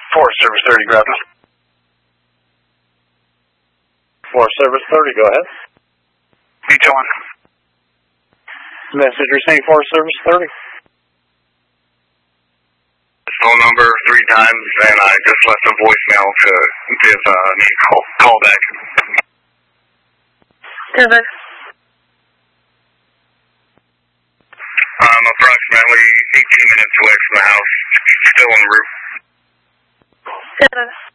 Forest Service 30, Gravity. Forest Service 30, go ahead. Hey, John. Message received, Forest Service 30. Phone number 3 times, and I just left a voicemail to see if I need to call back. Service. I'm approximately 18 minutes away from the house, still en route. 7.